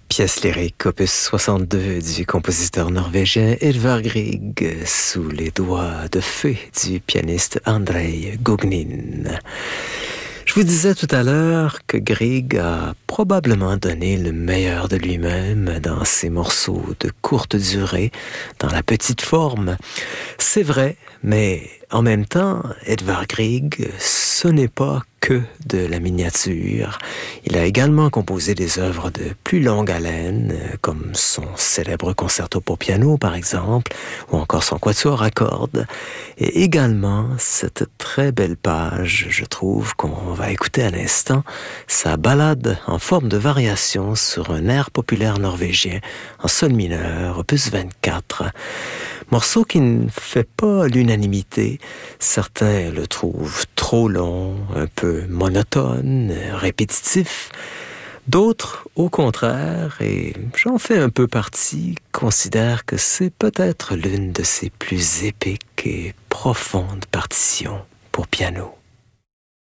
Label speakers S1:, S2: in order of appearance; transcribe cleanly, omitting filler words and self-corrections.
S1: Pièce lyrique opus 62 du compositeur norvégien Edvard Grieg sous les doigts de feu du pianiste Andrei Gougnin. Je vous disais tout à l'heure que Grieg a probablement donné le meilleur de lui-même dans ses morceaux de courte durée, dans la petite forme. C'est vrai, mais en même temps, Edvard Grieg, ce n'est pas que de la miniature. Il a également composé des œuvres de plus longue haleine, comme son célèbre concerto pour piano, par exemple, ou encore son quatuor à cordes, et également cette très belle page, je trouve, qu'on va écouter à l'instant, sa ballade en forme de variation sur un air populaire norvégien en sol mineur, opus 24. Morceau qui ne fait pas l'unanimité. Certains le trouvent trop long, un peu monotone, répétitif. D'autres, au contraire, et j'en fais un peu partie, considèrent que c'est peut-être l'une de ses plus épiques et profondes partitions pour piano.